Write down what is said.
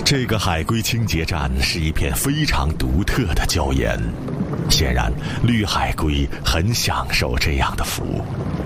这个海龟清洁站是一片非常独特的礁岩，显然绿海龟很享受这样的服务。